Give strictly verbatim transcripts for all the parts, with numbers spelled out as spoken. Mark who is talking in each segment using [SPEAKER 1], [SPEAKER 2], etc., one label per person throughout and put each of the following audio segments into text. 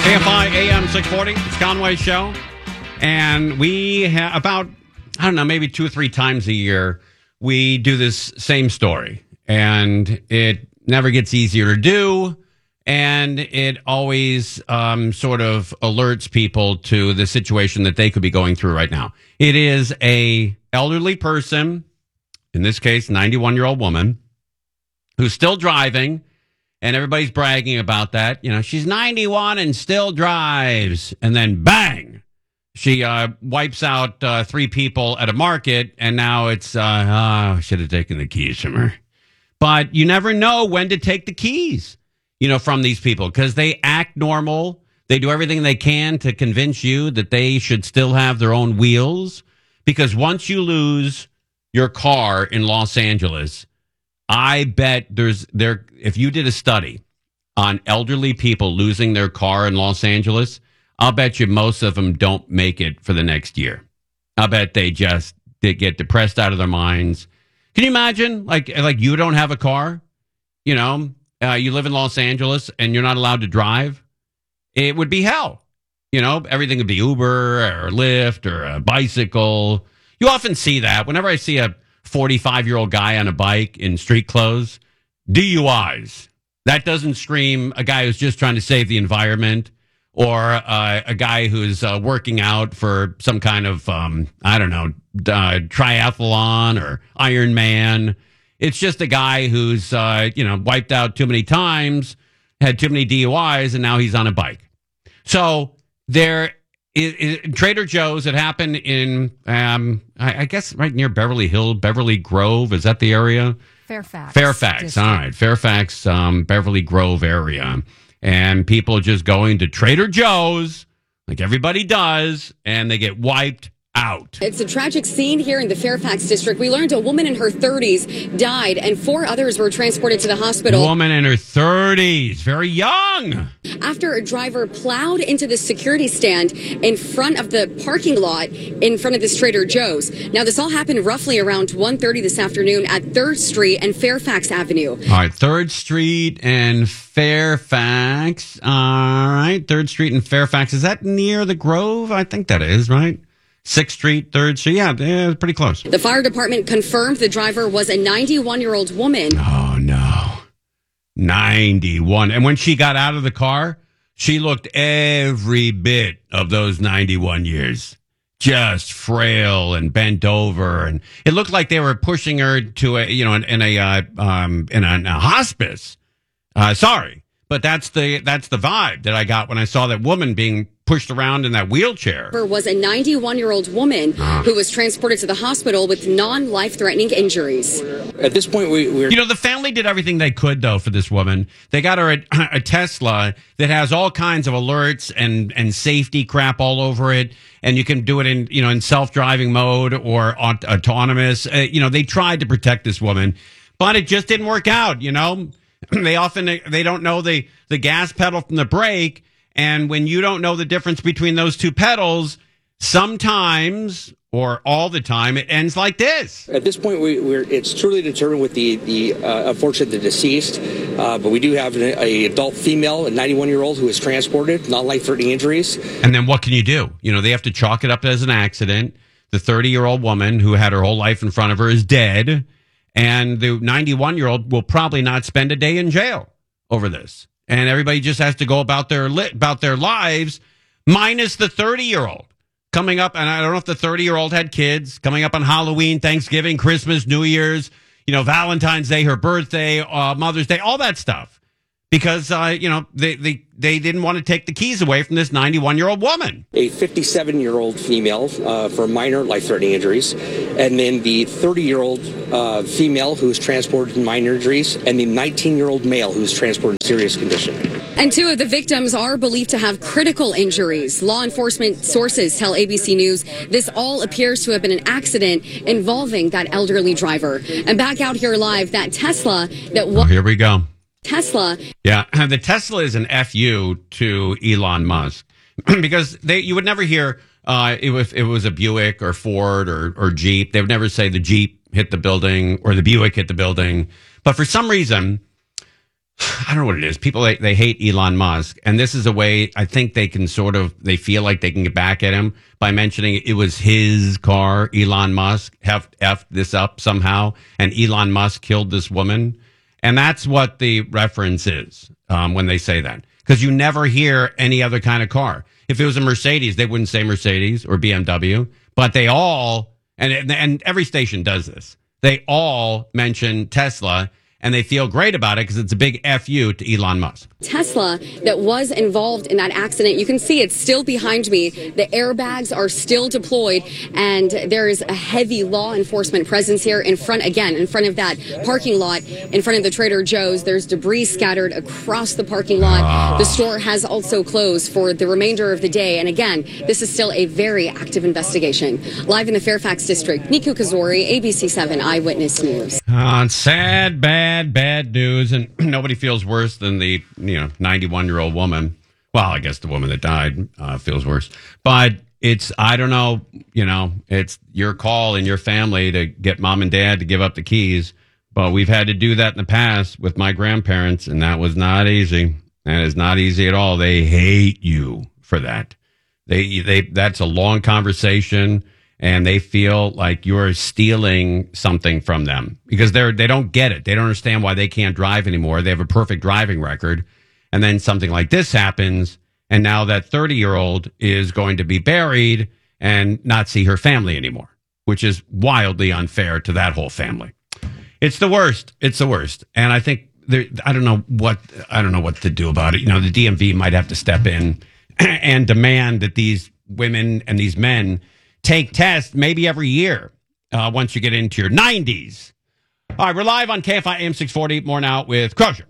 [SPEAKER 1] A F I A M six forty, it's Conway Show. And we have about, I don't know, maybe two or three times a year, we do this same story. And it never gets easier to do. And it always um, sort of alerts people to the situation that they could be going through right now. It is a elderly person, in this case, ninety-one-year-old woman, who's still driving. And everybody's bragging about that. You know, she's ninety-one and still drives. And then bang, she uh, wipes out uh, three people at a market. And now it's, uh, oh, I should have taken the keys from her. But you never know when to take the keys, you know, from these people, because they act normal. They do everything they can to convince you that they should still have their own wheels. Because once you lose your car in Los Angeles, I bet there's there. If you did a study on elderly people losing their car in Los Angeles, I'll bet you most of them don't make it for the next year. I bet they just they get depressed out of their minds. Can you imagine, like, like you don't have a car, you know, uh, you live in Los Angeles and you're not allowed to drive? It would be hell. You know, everything would be Uber or Lyft or a bicycle. You often see that. Whenever I see a forty-five-year-old guy on a bike in street clothes, D U Is. That doesn't scream a guy who's just trying to save the environment, or uh, a guy who's uh, working out for some kind of, um, I don't know, uh, triathlon or Ironman. It's just a guy who's, uh, you know, wiped out too many times, had too many D U Is, and now he's on a bike. So there is, is Trader Joe's. It happened in, um, I, I guess, right near Beverly Hills, Beverly Grove. Is that the area?
[SPEAKER 2] Fairfax.
[SPEAKER 1] Fairfax.
[SPEAKER 2] District.
[SPEAKER 1] All right. Fairfax, um, Beverly Grove area. And people just going to Trader Joe's like everybody does, and they get wiped out.
[SPEAKER 3] It's a tragic scene here in the Fairfax district. We learned a woman in her thirties died and four others were transported to the hospital.
[SPEAKER 1] Woman in her thirties, very young.
[SPEAKER 3] After a driver plowed into the security stand in front of the parking lot in front of this Trader Joe's. Now, this all happened roughly around one thirty this afternoon at third Street and Fairfax Avenue.
[SPEAKER 1] All right, third Street and Fairfax. All right, third Street and Fairfax. Is that near the Grove? I think that is, right? sixth Street, third Street. Yeah, yeah, pretty close.
[SPEAKER 3] The fire department confirmed the driver was a ninety-one-year-old woman.
[SPEAKER 1] Oh, no. ninety-one. And when she got out of the car, she looked every bit of those ninety-one years. Just frail and bent over. And it looked like they were pushing her to a, you know, in, in a, uh, um, in a, a hospice. Uh, sorry, but that's the, that's the vibe that I got when I saw that woman being pushed around in that wheelchair.
[SPEAKER 3] Was a ninety-one-year-old woman uh. who was transported to the hospital with non-life-threatening injuries.
[SPEAKER 4] At this point, we, we're...
[SPEAKER 1] You know, the family did everything they could, though, for this woman. They got her a, a Tesla that has all kinds of alerts and, and safety crap all over it. And you can do it in, you know, in self-driving mode or aut- autonomous. Uh, you know, they tried to protect this woman, but it just didn't work out, you know. They often, they don't know the, the gas pedal from the brake. And when you don't know the difference between those two pedals, sometimes or all the time, it ends like this.
[SPEAKER 4] At this point, we, we're it's truly determined with the, the uh, unfortunate, the deceased. Uh, but we do have an a adult female, a ninety-one-year-old who is transported, non-life-threatening injuries.
[SPEAKER 1] And then what can you do? You know, they have to chalk it up as an accident. The thirty-year-old woman who had her whole life in front of her is dead. And the ninety-one-year-old will probably not spend a day in jail over this. And everybody just has to go about their li- about their lives, minus the thirty-year-old coming up. And I don't know if the thirty-year-old had kids coming up on Halloween, Thanksgiving, Christmas, New Year's, you know, Valentine's Day, her birthday, uh, Mother's Day, all that stuff. Because, uh, you know, they, they, they didn't want to take the keys away from this ninety-one-year-old woman.
[SPEAKER 4] A fifty-seven-year-old female uh, for minor life-threatening injuries. And then the thirty-year-old uh, female who was transported in minor injuries. And the nineteen-year-old male who was transported in serious condition.
[SPEAKER 3] And two of the victims are believed to have critical injuries. Law enforcement sources tell A B C News this all appears to have been an accident involving that elderly driver. And back out here live, that Tesla that was...
[SPEAKER 1] Oh, here we go.
[SPEAKER 3] Tesla.
[SPEAKER 1] Yeah, the Tesla is an F U to Elon Musk because they you would never hear uh, if it was a Buick or Ford or, or Jeep. They would never say the Jeep hit the building or the Buick hit the building. But for some reason, I don't know what it is. People, they, they hate Elon Musk. And this is a way I think they can sort of, they feel like they can get back at him by mentioning it was his car. Elon Musk heft, effed this up somehow. And Elon Musk killed this woman. And that's what the reference is um, when they say that. Because you never hear any other kind of car. If it was a Mercedes, they wouldn't say Mercedes or B M W. But they all, and and every station does this, they all mention Tesla. And they feel great about it because it's a big F U to Elon Musk.
[SPEAKER 3] Tesla that was involved in that accident. You can see it's still behind me. The airbags are still deployed, and there is a heavy law enforcement presence here in front, again, in front of that parking lot, in front of the Trader Joe's. There's debris scattered across the parking lot. Ah. The store has also closed for the remainder of the day. And again, this is still a very active investigation. Live in the Fairfax district, Niku Kazori, A B C seven Eyewitness News.
[SPEAKER 1] Uh, sad, bad. Bad, bad news, and nobody feels worse than the you know ninety-one-year-old woman. Well, I guess the woman that died uh, feels worse. But it's, I don't know, you know, it's your call and your family to get mom and dad to give up the keys. But we've had to do that in the past with my grandparents, and that was not easy. And it's not easy at all. They hate you for that. They, they, that's a long conversation. And they feel like you're stealing something from them because they're, they don't get it. They don't understand why they can't drive anymore. They have a perfect driving record. And then something like this happens. And now that thirty-year-old is going to be buried and not see her family anymore, which is wildly unfair to that whole family. It's the worst. It's the worst. And I think there, I don't know what, I don't know what to do about it. You know, the D M V might have to step in and demand that these women and these men take tests maybe every year uh, once you get into your nineties. All right, we're live on K F I A M six forty. More now with Crozier.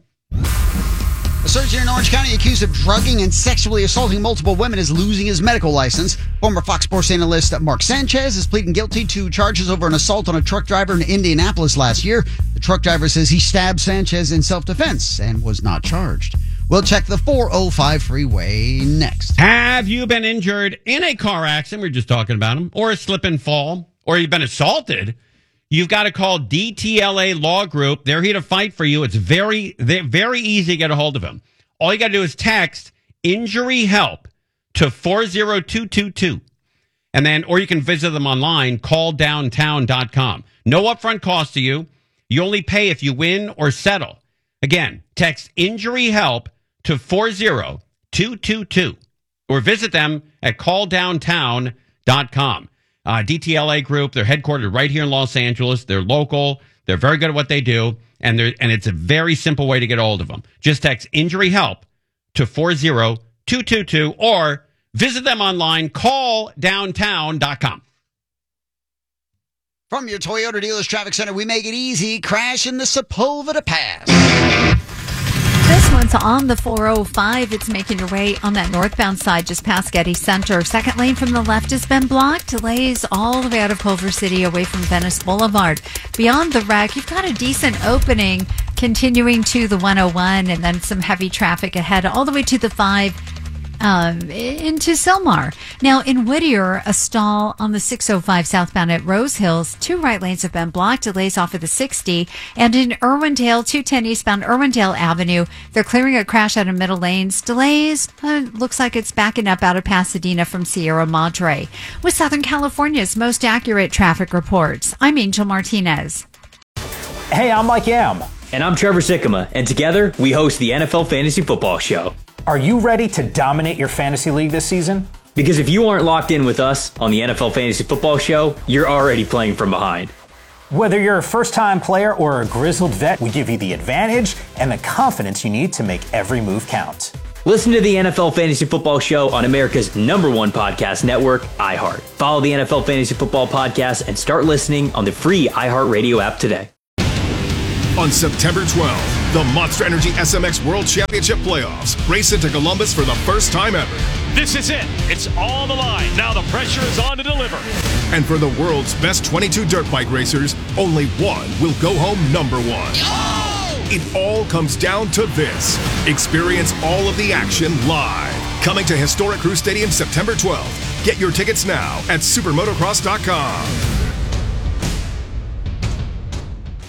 [SPEAKER 2] A surgeon in Orange County accused of drugging and sexually assaulting multiple women is losing his medical license. Former Fox Sports analyst Mark Sanchez is pleading guilty to charges over an assault on a truck driver in Indianapolis last year. The truck driver says he stabbed Sanchez in self-defense and was not charged. We'll check the four oh five freeway next.
[SPEAKER 1] Have you been injured in a car accident? We were just talking about them. Or a slip and fall. Or you've been assaulted. You've got to call D T L A Law Group. They're here to fight for you. It's very, very easy to get a hold of them. All you got to do is text injury help to four oh two two two. And then, or you can visit them online, call downtown dot com. No upfront cost to you. You only pay if you win or settle. Again, text injury help to four oh two two two or visit them at call downtown dot com. Uh, D T L A Group, they're headquartered right here in Los Angeles. They're local. They're very good at what they do. And they're, and it's a very simple way to get a hold of them. Just text injury help to four oh two two two or visit them online, call downtown dot com.
[SPEAKER 2] From your Toyota Dealers Traffic Center, we make it easy. Crash in the Sepulveda Pass.
[SPEAKER 5] This one's on the four oh five. It's making your way on that northbound side just past Getty Center. Second lane from the left has been blocked. Delays all the way out of Culver City away from Venice Boulevard. Beyond the wreck, you've got a decent opening continuing to the one oh one and then some heavy traffic ahead all the way to the five. Um, into Sylmar. Now, in Whittier, a stall on the six oh five southbound at Rose Hills. Two right lanes have been blocked. Delays off of the sixty. And in Irwindale, two ten eastbound Irwindale Avenue. They're clearing a crash out of middle lanes. Delays. Uh, looks like it's backing up out of Pasadena from Sierra Madre. With Southern California's most accurate traffic reports, I'm Angel Martinez.
[SPEAKER 6] Hey, I'm Mike Yam.
[SPEAKER 7] And I'm Trevor Sikkema. And together, we host the N F L Fantasy Football Show.
[SPEAKER 6] Are you ready to dominate your fantasy league this season?
[SPEAKER 7] Because if you aren't locked in with us on the N F L Fantasy Football Show, you're already playing from behind.
[SPEAKER 6] Whether you're a first-time player or a grizzled vet, we give you the advantage and the confidence you need to make every move count.
[SPEAKER 7] Listen to the N F L Fantasy Football Show on America's number one podcast network, iHeart. Follow the N F L Fantasy Football Podcast and start listening on the free iHeartRadio app today.
[SPEAKER 8] On September twelfth, the Monster Energy S M X World Championship Playoffs race into Columbus for the first time ever.
[SPEAKER 9] This is it. It's on the line. Now the pressure is on to deliver.
[SPEAKER 8] And for the world's best twenty-two dirt bike racers, only one will go home number one. Oh! It all comes down to this. Experience all of the action live. Coming to Historic Crew Stadium September twelfth. Get your tickets now at supermotocross dot com.
[SPEAKER 10] You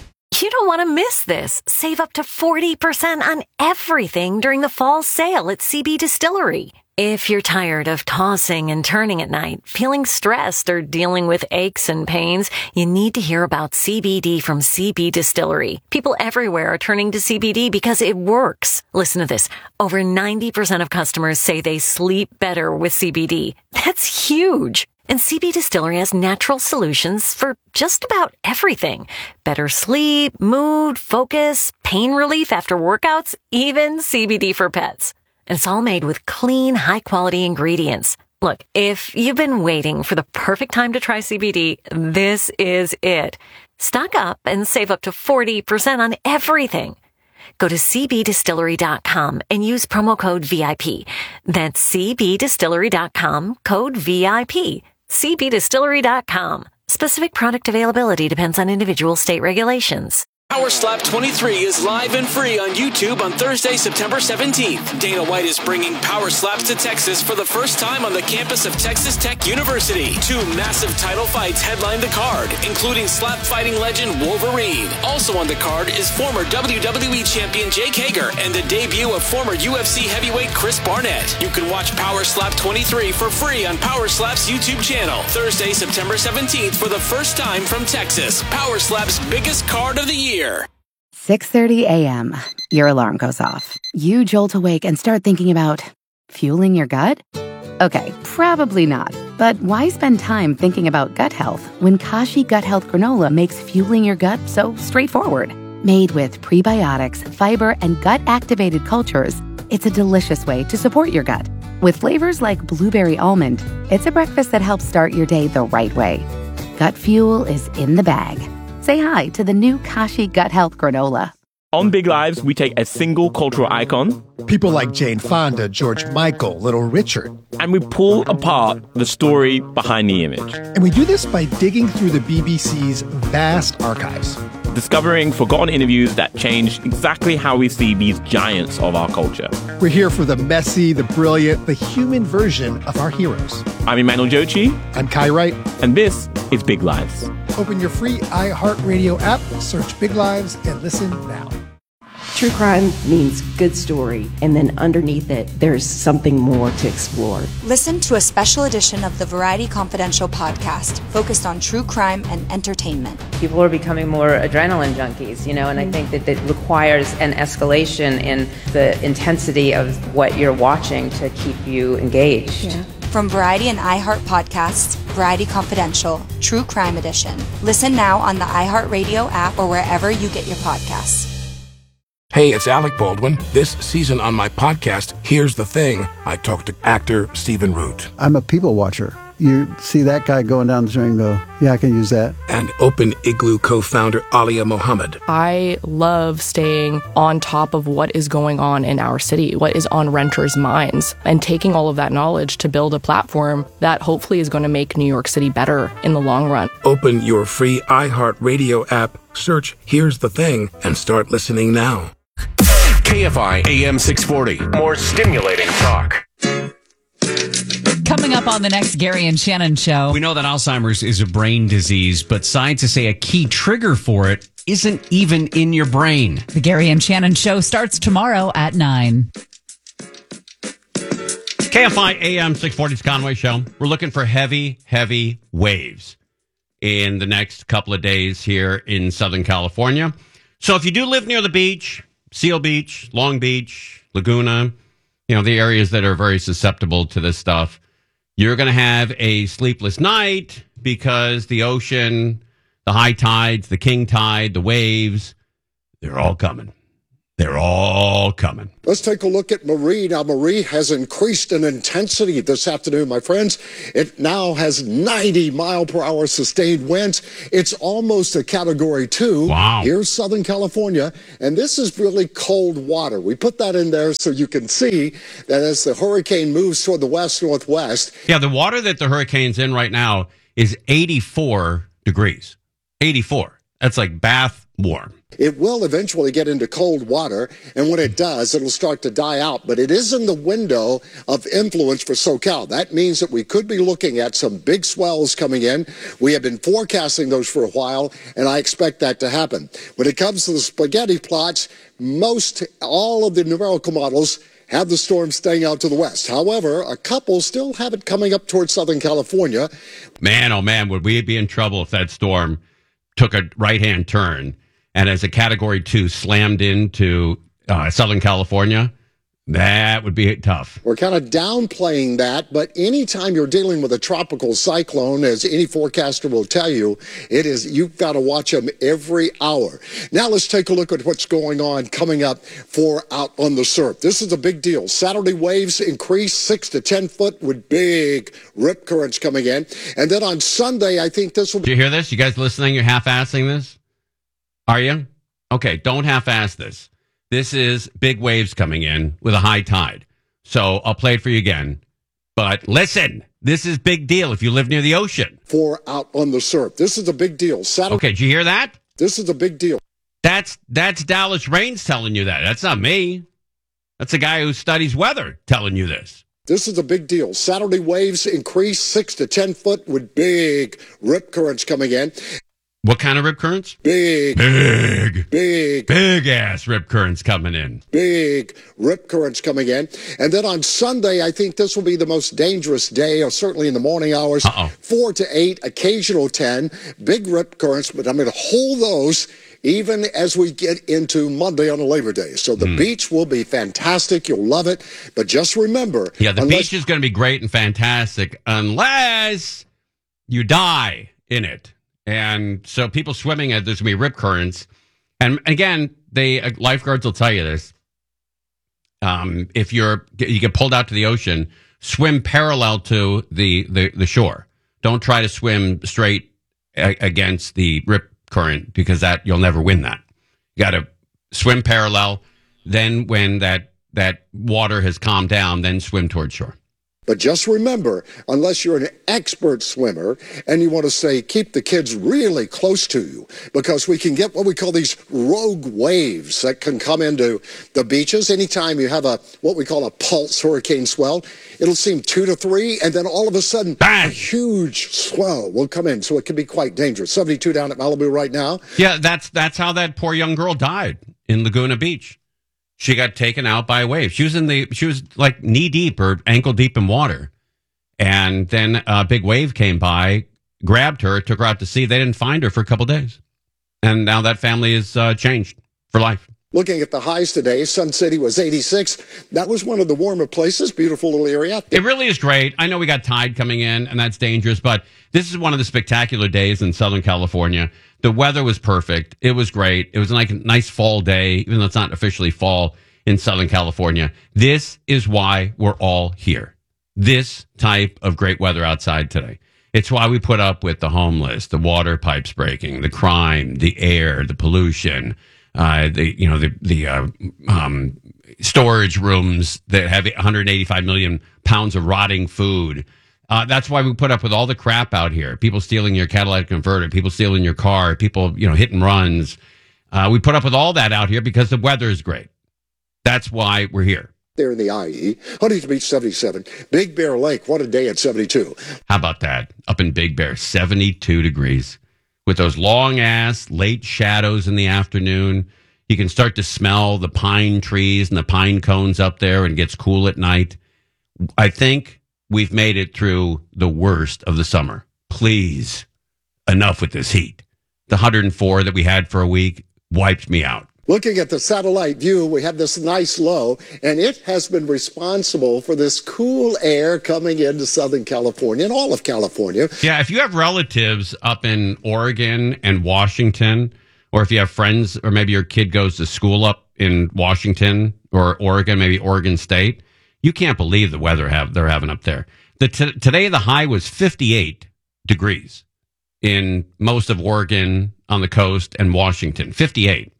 [SPEAKER 10] don't want to miss this. Save up to forty percent on everything during the fall sale at C B Distillery. If you're tired of tossing and turning at night, feeling stressed, or dealing with aches and pains, you need to hear about C B D from C B Distillery. People everywhere are turning to C B D because it works. Listen to this. Over ninety percent of customers say they sleep better with C B D. That's huge. And C B Distillery has natural solutions for just about everything. Better sleep, mood, focus, pain relief after workouts, even C B D for pets. And it's all made with clean, high-quality ingredients. Look, if you've been waiting for the perfect time to try C B D, this is it. Stock up and save up to forty percent on everything. Go to c b distillery dot com and use promo code V I P. That's c b distillery dot com, code V I P. c b distillery dot com. Specific product availability depends on individual state regulations.
[SPEAKER 11] Power Slap twenty-three is live and free on YouTube on Thursday, September seventeenth. Dana White is bringing Power Slaps to Texas for the first time on the campus of Texas Tech University. Two massive title fights headline the card, including slap fighting legend Wolverine. Also on the card is former W W E champion Jake Hager and the debut of former U F C heavyweight Chris Barnett. You can watch Power Slap twenty-three for free on Power Slap's YouTube channel. Thursday, September seventeenth for the first time from Texas. Power Slap's biggest card of the year.
[SPEAKER 12] six thirty a.m. Your alarm goes off. You jolt awake and start thinking about fueling your gut? Okay, probably not. But why spend time thinking about gut health when Kashi Gut Health Granola makes fueling your gut so straightforward? Made with prebiotics, fiber, and gut-activated cultures, it's a delicious way to support your gut. With flavors like blueberry almond, it's a breakfast that helps start your day the right way. Gut fuel is in the bag. Say hi to the new Kashi Gut Health Granola.
[SPEAKER 13] On Big Lives, we take a single cultural icon,
[SPEAKER 14] people like Jane Fonda, George Michael, Little Richard,
[SPEAKER 13] and we pull apart the story behind the image.
[SPEAKER 14] And we do this by digging through the B B C's vast archives,
[SPEAKER 13] discovering forgotten interviews that changed exactly how we see these giants of our culture.
[SPEAKER 14] We're here for the messy, the brilliant, the human version of our heroes.
[SPEAKER 13] I'm Emmanuel Jochi.
[SPEAKER 14] I'm Kai Wright.
[SPEAKER 13] And this is Big Lives.
[SPEAKER 14] Open your free iHeartRadio app, search Big Lives, and listen now.
[SPEAKER 15] True crime means good story, and then underneath it, there's something more to explore.
[SPEAKER 16] Listen to a special edition of the Variety Confidential podcast focused on true crime and entertainment.
[SPEAKER 17] People are becoming more adrenaline junkies, you know, and I think that it requires an escalation in the intensity of what you're watching to keep you engaged.
[SPEAKER 16] Yeah. From Variety and iHeart Podcasts, Variety Confidential, True Crime Edition. Listen now on the iHeartRadio app or wherever you get your podcasts.
[SPEAKER 18] Hey, it's Alec Baldwin. This season on my podcast, Here's the Thing, I talked to actor Stephen Root.
[SPEAKER 19] I'm a people watcher. You see that guy going down the street and go, yeah, I can use that.
[SPEAKER 18] And Open Igloo co-founder Alia Mohammed.
[SPEAKER 20] I love staying on top of what is going on in our city, what is on renters' minds, and taking all of that knowledge to build a platform that hopefully is going to make New York City better in the long run.
[SPEAKER 18] Open your free iHeartRadio app, search Here's the Thing, and start listening now.
[SPEAKER 8] K F I A M six forty. More stimulating talk.
[SPEAKER 21] Coming up on the next Gary and Shannon show.
[SPEAKER 1] We know that Alzheimer's is a brain disease, but scientists say a key trigger for it isn't even in your brain.
[SPEAKER 21] The Gary and Shannon show starts tomorrow at nine.
[SPEAKER 1] K F I A M six forty's Conway Show. We're looking for heavy, heavy waves in the next couple of days here in Southern California. So if you do live near the beach, Seal Beach, Long Beach, Laguna, you know, the areas that are very susceptible to this stuff, you're going to have a sleepless night because the ocean, the high tides, the king tide, the waves, they're all coming. They're all coming.
[SPEAKER 22] Let's take a look at Marie. Now, Marie has increased in intensity this afternoon, my friends. It now has ninety mile per hour sustained winds. It's almost a category two.
[SPEAKER 1] Wow.
[SPEAKER 22] Here's Southern California. And this is really cold water. We put that in there so you can see that as the hurricane moves toward the west northwest.
[SPEAKER 1] Yeah, the water that the hurricane's in right now is eighty-four degrees. eighty-four. That's like bath warm.
[SPEAKER 22] It will eventually get into cold water, and when it does, it'll start to die out. But it is in the window of influence for SoCal. That means that we could be looking at some big swells coming in. We have been forecasting those for a while, and I expect that to happen. When it comes to the spaghetti plots, most all of the numerical models have the storm staying out to the west. However, a couple still have it coming up towards Southern California.
[SPEAKER 1] Man, oh man, would we be in trouble if that storm took a right-hand turn and as a Category two slammed into uh, Southern California? That would be tough.
[SPEAKER 22] We're kind of downplaying that, but anytime you're dealing with a tropical cyclone, as any forecaster will tell you, it is you've got to watch them every hour. Now let's take a look at what's going on coming up for out on the surf. This is a big deal. Saturday waves increase six to ten foot with big rip currents coming in. And then on Sunday, I think this will be...
[SPEAKER 1] Did you hear this? You guys listening? You're half-assing this? Are you? Okay, don't half-ass this. This is big waves coming in with a high tide. So I'll play it for you again. But listen, this is big deal if you live near the ocean.
[SPEAKER 22] For out on the surf. This is a big deal. Saturday,
[SPEAKER 1] okay, did you hear that?
[SPEAKER 22] This is a big deal.
[SPEAKER 1] That's that's Dallas Raines telling you that. That's not me. That's a guy who studies weather telling you this.
[SPEAKER 22] This is a big deal. Saturday waves increase six to ten foot with big rip currents coming in.
[SPEAKER 1] What kind of rip currents?
[SPEAKER 22] Big.
[SPEAKER 1] Big.
[SPEAKER 22] Big.
[SPEAKER 1] Big ass rip currents coming in.
[SPEAKER 22] Big rip currents coming in. And then on Sunday, I think this will be the most dangerous day, or certainly in the morning hours.
[SPEAKER 1] Uh-oh.
[SPEAKER 22] Four to eight, occasional ten. Big rip currents, but I'm going to hold those even as we get into Monday on Labor Day. So the mm. beach will be fantastic. You'll love it. But just remember.
[SPEAKER 1] Yeah, the
[SPEAKER 22] unless-
[SPEAKER 1] beach is going to be great and fantastic unless you die in it. And so people swimming, there's going to be rip currents. And again, they uh, lifeguards will tell you this. Um, if you're you get pulled out to the ocean, swim parallel to the, the, the shore. Don't try to swim straight a- against the rip current because that you'll never win that. You got to swim parallel. Then when that, that water has calmed down, then swim towards shore.
[SPEAKER 22] But just remember, unless you're an expert swimmer and you want to say, keep the kids really close to you, because we can get what we call these rogue waves that can come into the beaches. Anytime you have a what we call a pulse hurricane swell, it'll seem two to three, and then all of a sudden, Bang! a huge swell will come in. So it can be quite dangerous. seventy-two down at Malibu right now.
[SPEAKER 1] Yeah, that's that's how that poor young girl died in Laguna Beach. She got taken out by a wave. She was in the, she was like knee deep or ankle deep in water. And then a big wave came by, grabbed her, took her out to sea. They didn't find her for a couple days. And now that family is uh, changed for life.
[SPEAKER 22] Looking at the highs today, Sun City was eighty-six. That was one of the warmer places. Beautiful little area.
[SPEAKER 1] It really is great. I know we got tide coming in, and that's dangerous, but this is one of the spectacular days in Southern California. The weather was perfect. It was great. It was like a nice fall day, even though it's not officially fall in Southern California. This is why we're all here. This type of great weather outside today. It's why we put up with the homeless, the water pipes breaking, the crime, the air, the pollution, uh, the you know the the uh, um, storage rooms that have one hundred eighty-five million pounds of rotting food. Uh, that's why we put up with all the crap out here. People stealing your catalytic converter, people stealing your car, people, you know, hit and runs. Uh, we put up with all that out here because the weather is great. That's why we're here.
[SPEAKER 22] There in the I E. Huntington Beach, seventy-seven. Big Bear Lake, what a day at seventy-two.
[SPEAKER 1] How about that? Up in Big Bear, seventy-two degrees. With those long-ass late shadows in the afternoon. You can start to smell the pine trees and the pine cones up there, and it gets cool at night. I think we've made it through the worst of the summer. Please, enough with this heat. The one hundred four that we had for a week wiped me out.
[SPEAKER 22] Looking at the satellite view, we have this nice low, and it has been responsible for this cool air coming into Southern California and all of California.
[SPEAKER 1] Yeah, if you have relatives up in Oregon and Washington, or if you have friends, or maybe your kid goes to school up in Washington or Oregon, maybe Oregon State, you can't believe the weather have they're having up there. The t- today, the high was fifty-eight degrees in most of Oregon on the coast and Washington, fifty-eight.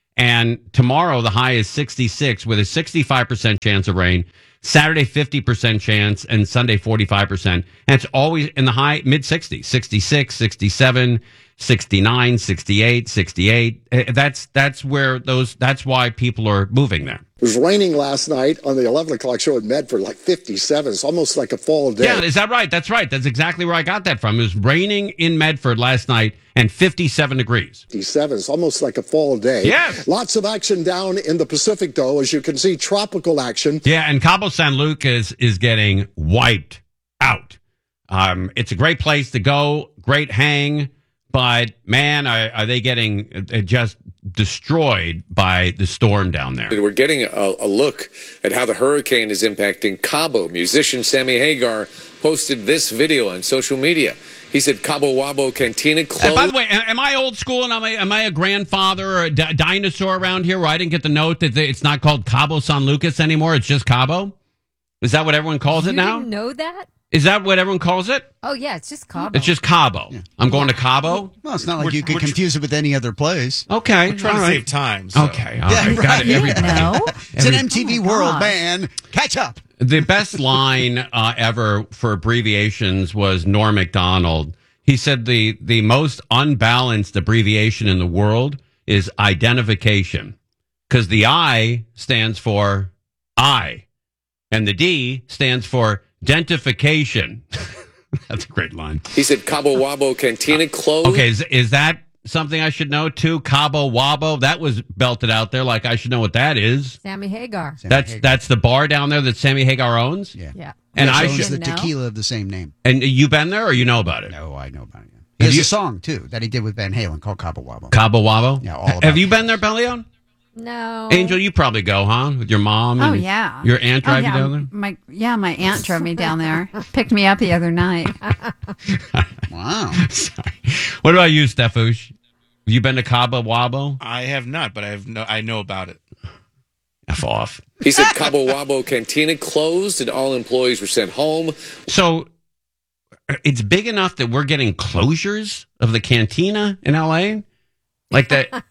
[SPEAKER 1] And tomorrow, the high is sixty-six with a sixty-five percent chance of rain. Saturday, fifty percent chance, and Sunday, forty-five percent. And it's always in the high, mid-sixties, sixty-six, sixty-seven, sixty-nine, sixty-eight, sixty-eight. Uh, That's that's where those. That's why people are moving there.
[SPEAKER 22] It was raining last night on the eleven o'clock show at Medford, like fifty-seven. It's almost like a fall day.
[SPEAKER 1] Yeah, is that right? That's right. That's exactly where I got that from. It was raining in Medford last night and fifty-seven degrees.
[SPEAKER 22] fifty-seven. It's almost like a fall day.
[SPEAKER 1] Yes.
[SPEAKER 22] Lots of action down in the Pacific, though. As you can see, tropical action.
[SPEAKER 1] Yeah, and Cabo San Lucas is getting wiped out. Um, it's a great place to go, great hang, but man, are, are they getting uh, just destroyed by the storm down there.
[SPEAKER 3] We're getting a, a look at how the hurricane is impacting Cabo. Musician Sammy Hagar posted this video on social media. He said Cabo Wabo Cantina closed.
[SPEAKER 1] And by the way, am I old school and am I, am I a grandfather or a d- dinosaur around here where I didn't get the note that it's not called Cabo San Lucas anymore? It's just Cabo? Is that what everyone calls
[SPEAKER 4] you
[SPEAKER 1] it now?
[SPEAKER 4] Didn't know that?
[SPEAKER 1] Is that what everyone calls it?
[SPEAKER 4] Oh, yeah, it's just Cabo.
[SPEAKER 1] It's just Cabo. Yeah. I'm going to Cabo?
[SPEAKER 2] Well, it's not like you could confuse it with any other place.
[SPEAKER 1] Okay.
[SPEAKER 23] We're trying
[SPEAKER 1] all
[SPEAKER 23] to
[SPEAKER 1] right.
[SPEAKER 23] save time. So.
[SPEAKER 1] Okay. All right. Got it. Everybody.
[SPEAKER 2] No. It's an
[SPEAKER 1] Every-
[SPEAKER 2] M T V
[SPEAKER 1] Oh,
[SPEAKER 2] world,
[SPEAKER 1] God.
[SPEAKER 2] man. Catch up.
[SPEAKER 1] The best line uh, ever for abbreviations was Norm Macdonald. He said the, the most unbalanced abbreviation in the world is identification because the I stands for I and the D stands for dentification. That's a great line.
[SPEAKER 3] He said Cabo Wabo Cantina closed.
[SPEAKER 1] Okay, is, is that something I should know too? Cabo Wabo, that was belted out there like I should know what that is.
[SPEAKER 4] Sammy Hagar.
[SPEAKER 1] That's that's the bar down there that Sammy Hagar owns?
[SPEAKER 2] Yeah.
[SPEAKER 4] Yeah.
[SPEAKER 1] And
[SPEAKER 2] Yes,
[SPEAKER 1] I
[SPEAKER 2] owns
[SPEAKER 1] should
[SPEAKER 2] the tequila of the same name.
[SPEAKER 1] And you been there or you know about it?
[SPEAKER 2] No, I know about it. He
[SPEAKER 1] Have
[SPEAKER 2] has
[SPEAKER 1] you-
[SPEAKER 2] a song too that he did with Van Halen called Cabo Wabo.
[SPEAKER 1] Cabo Wabo?
[SPEAKER 2] Yeah, all about
[SPEAKER 1] Have you been there, Belleon?
[SPEAKER 4] No.
[SPEAKER 1] Angel, you probably go, huh? With your mom?
[SPEAKER 5] Oh
[SPEAKER 1] and
[SPEAKER 5] yeah,
[SPEAKER 1] Your aunt drive
[SPEAKER 5] oh, yeah.
[SPEAKER 1] you down there?
[SPEAKER 5] My yeah, my aunt drove me down there. Picked me up the other night.
[SPEAKER 2] Wow.
[SPEAKER 1] Sorry. What about you, Stefouche? Have you been to Cabo Wabo?
[SPEAKER 23] I have not, but I have no. I know about it.
[SPEAKER 1] F off.
[SPEAKER 3] He said Cabo Wabo Cantina closed and all employees were sent home.
[SPEAKER 1] So it's big enough that we're getting closures of the cantina in L A? Like that.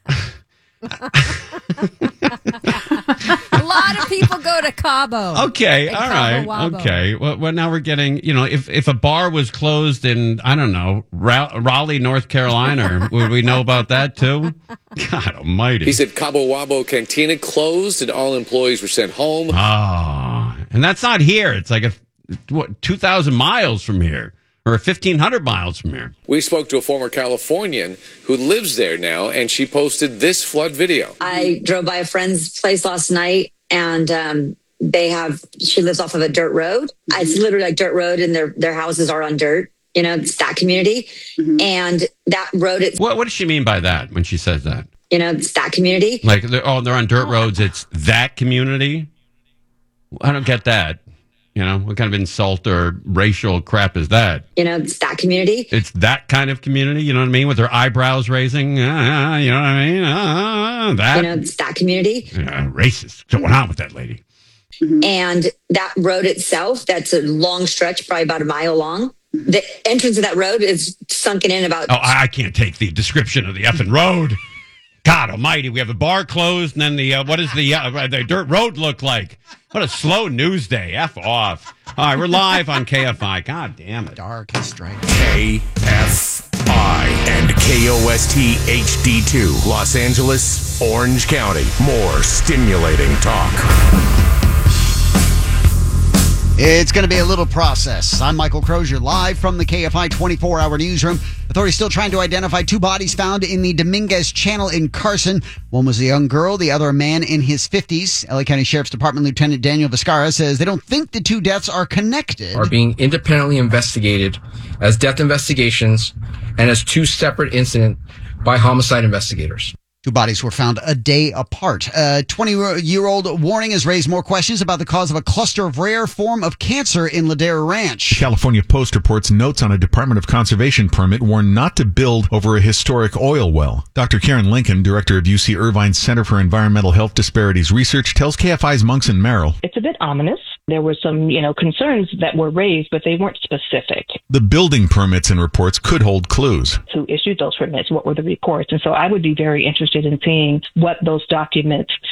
[SPEAKER 4] A lot of people go to Cabo.
[SPEAKER 1] Okay,
[SPEAKER 4] And
[SPEAKER 1] all
[SPEAKER 4] Cabo
[SPEAKER 1] right,
[SPEAKER 4] Wabo.
[SPEAKER 1] okay. Well, well, now we're getting, you know, if if a bar was closed in, I don't know, Ra- Raleigh, North Carolina, would we know about that too? God almighty.
[SPEAKER 3] He said Cabo Wabo Cantina closed and all employees were sent home.
[SPEAKER 1] Oh, and that's not here. It's like a what two thousand miles from here, or fifteen hundred miles from here.
[SPEAKER 3] We spoke to a former Californian who lives there now, and she posted this flood video.
[SPEAKER 24] I drove by a friend's place last night, and um, they have, she lives off of a dirt road. It's literally like dirt road, and their their houses are on dirt. You know, it's that community. And that road, it's,
[SPEAKER 1] What what does she mean by that when she says that?
[SPEAKER 24] you know, it's that community.
[SPEAKER 1] Like, they're, oh, they're on dirt roads. It's that community. I don't get that. You know, what kind of insult or racial crap is that?
[SPEAKER 24] You know, it's that community.
[SPEAKER 1] It's that kind of community. You know what I mean? With their eyebrows raising. Uh, you know what I mean? Uh, that.
[SPEAKER 24] You know, it's that community.
[SPEAKER 1] Yeah, racist. What's going on with that lady?
[SPEAKER 24] And that road itself, that's a long stretch, probably about a mile long. The entrance of that road is sunken in about
[SPEAKER 1] Oh, I I can't take the description of the effing road. God almighty, we have the bar closed, and then the, uh, what does the, uh, the dirt road look like? What a slow news day. F off. All right, we're live on K F I. God damn it.
[SPEAKER 2] Darkest right.
[SPEAKER 18] K F I and K O S T H D two, Los Angeles, Orange County. More stimulating talk.
[SPEAKER 2] It's going to be a little process. I'm Michael Crozier, live from the K F I twenty-four hour newsroom. Authorities still trying to identify two bodies found in the Dominguez Channel in Carson. One was a young girl, the other a man in his fifties. L A County Sheriff's Department Lieutenant Daniel Viscara says they don't think the two deaths are connected.
[SPEAKER 25] Are being independently investigated as death investigations and as two separate incidents by homicide investigators.
[SPEAKER 2] Two bodies were found a day apart. A twenty-year-old warning has raised more questions about the cause of a cluster of rare form of cancer in Ladera Ranch.
[SPEAKER 26] The California Post reports notes on a Department of Conservation permit warn not to build over a historic oil well. Doctor Karen Lincoln, director of U C Irvine's Center for Environmental Health Disparities Research, tells K F I's Monks and Merrill.
[SPEAKER 27] It's a bit ominous. There were some, you know, concerns that were raised, but they weren't specific.
[SPEAKER 26] The building permits and reports could hold clues.
[SPEAKER 27] Who issued those permits? What were the reports? And so I would be very interested in seeing what those documents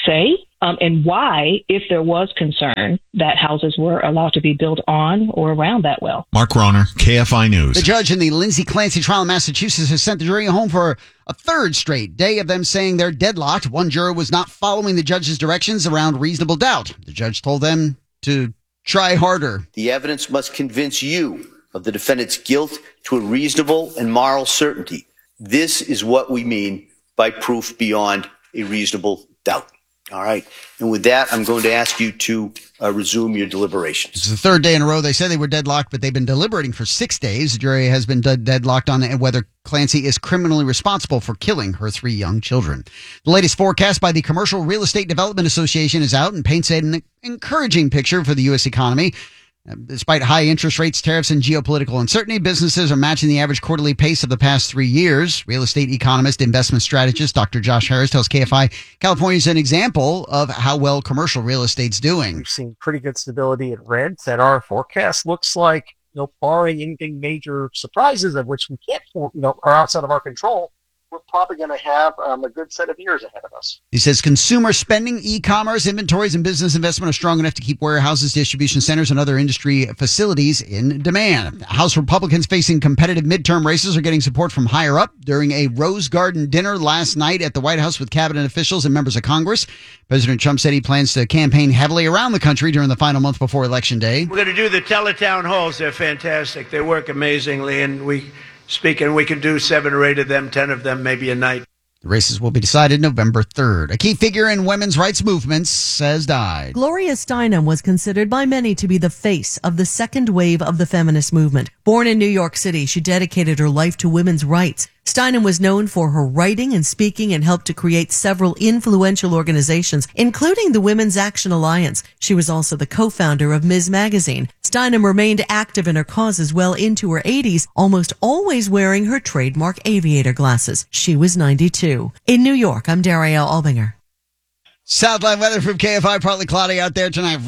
[SPEAKER 27] say um, and why, if there was concern, that houses were allowed to be built on or around that well.
[SPEAKER 26] Mark Rauner, K F I News.
[SPEAKER 2] The judge in the Lindsay Clancy trial in Massachusetts has sent the jury home for a third straight day of them saying they're deadlocked. One juror was not following the judge's directions around reasonable doubt. The judge told them to try harder.
[SPEAKER 6] The evidence must convince you of the defendant's guilt to a reasonable and moral certainty. This is what we mean by proof beyond a reasonable doubt. All right. And with that, I'm going to ask you to uh, resume your deliberations.
[SPEAKER 2] This is the third day in a row. They said they were deadlocked, but they've been deliberating for six days. The jury has been dead- deadlocked on whether Clancy is criminally responsible for killing her three young children. The latest forecast by the Commercial Real Estate Development Association is out and paints an encouraging picture for the U S economy. Despite high interest rates, tariffs, and geopolitical uncertainty, businesses are matching the average quarterly pace of the past three years. Real estate economist, investment strategist Doctor Josh Harris tells K F I California is an example of how well commercial real estate's doing.
[SPEAKER 7] We've seen pretty good stability in rents, and our forecast looks like, you know, barring anything major surprises of which we can't, you know, are outside of our control, we're probably going to have um, a good set of years ahead of us.
[SPEAKER 2] He says consumer spending, e-commerce, inventories, and business investment are strong enough to keep warehouses, distribution centers, and other industry facilities in demand. House Republicans facing competitive midterm races are getting support from higher up during a Rose Garden dinner last night at the White House with cabinet officials and members of Congress. President Trump said he plans to campaign heavily around the country during the final month before Election Day.
[SPEAKER 9] We're going to do the teletown halls. They're fantastic. They work amazingly, and we speak, and we can do seven or eight of them, ten of them, maybe a night.
[SPEAKER 2] The races will be decided November third. A key figure in women's rights movements has died.
[SPEAKER 10] Gloria Steinem was considered by many to be the face of the second wave of the feminist movement. Born in New York City, she dedicated her life to women's rights. Steinem was known for her writing and speaking and helped to create several influential organizations, including the Women's Action Alliance. She was also the co-founder of Miz Magazine. Steinem remained active in her causes well into her eighties, almost always wearing her trademark aviator glasses. She was ninety-two. In New York, I'm Dario Albinger.
[SPEAKER 2] Southline weather from K F I, partly cloudy out there tonight.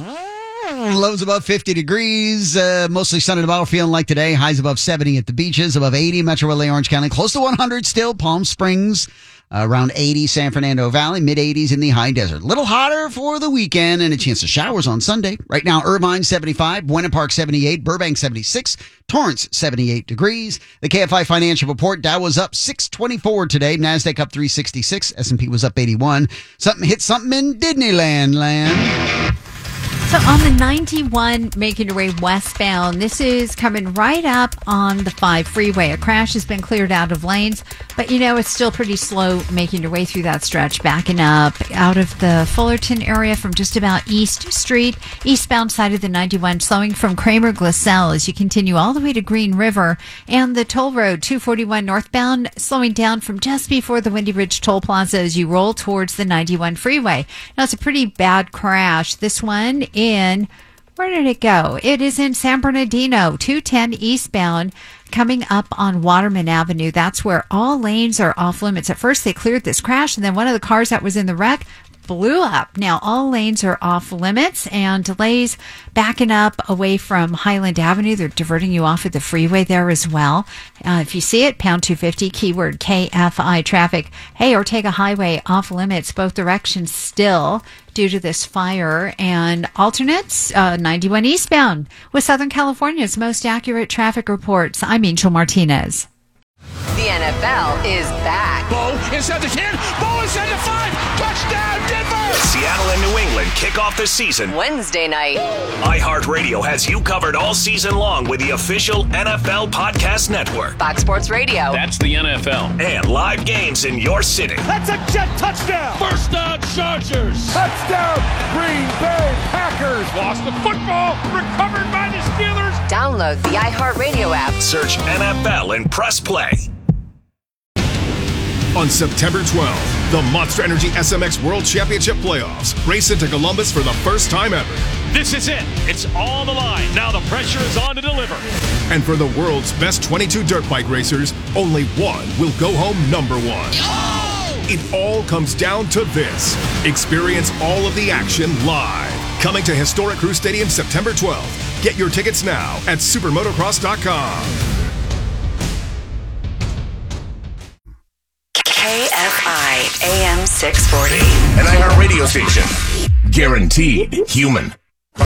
[SPEAKER 2] Lows above fifty degrees, uh, mostly sunny tomorrow, feeling like today. Highs above seventy at the beaches, above eighty, Metro L A, Orange County, close to one hundred still. Palm Springs, uh, around eighty, San Fernando Valley, mid eighties in the high desert. A little hotter for the weekend and a chance of showers on Sunday. Right now, Irvine seventy-five, Buena Park seventy-eight, Burbank seventy-six, Torrance seventy-eight degrees. The K F I financial report, Dow was up six twenty-four today, NASDAQ up three sixty-six, S and P was up eighty-one. Something hit something in Disneyland land.
[SPEAKER 5] So on the ninety-one, making your way westbound, this is coming right up on the five freeway. A crash has been cleared out of lanes, but you know, it's still pretty slow making your way through that stretch, backing up out of the Fullerton area from just about East Street, eastbound side of the ninety-one, slowing from Kramer Glassell as you continue all the way to Green River, and the toll road two forty-one northbound, slowing down from just before the Windy Ridge Toll Plaza as you roll towards the ninety-one freeway. Now, it's a pretty bad crash. This one in, where did it go? It is in San Bernardino, two ten eastbound, coming up on Waterman Avenue. That's where all lanes are off limits. At first, they cleared this crash, and then one of the cars that was in the wreck blew up. Now, all lanes are off limits, and delays backing up away from Highland Avenue. They're diverting you off of the freeway there as well. Uh, if you see it, pound two fifty, keyword K F I traffic. Hey, Ortega Highway off limits, both directions still due to this fire. And alternates, uh, ninety-one eastbound with Southern California's most accurate traffic reports. I'm Angel Martinez.
[SPEAKER 11] The N F L is back.
[SPEAKER 12] Bo inside the ten. Bo inside the five. Touchdown, Denver!
[SPEAKER 18] Seattle and New England kick off the season
[SPEAKER 11] Wednesday night.
[SPEAKER 18] iHeartRadio has you covered all season long with the official N F L Podcast Network.
[SPEAKER 11] Fox Sports Radio.
[SPEAKER 18] That's the N F L. And live games in your city.
[SPEAKER 12] That's a jet touchdown. First down, Chargers. Touchdown, Green Bay Packers. Lost the football. Recovered by the Steelers.
[SPEAKER 11] Download the iHeartRadio app.
[SPEAKER 18] Search N F L and press play.
[SPEAKER 8] On September twelfth, the Monster Energy S M X World Championship Playoffs race into Columbus for the first time ever.
[SPEAKER 13] This is it. It's all on the line. Now the pressure is on to deliver.
[SPEAKER 8] And for the world's best twenty-two dirt bike racers, only one will go home number one. Oh! It all comes down to this. Experience all of the action live. Coming to Historic Crew Stadium September twelfth. Get your tickets now at supermotocross dot com.
[SPEAKER 11] K F I A M six forty.
[SPEAKER 18] An iHeart radio station. Guaranteed human.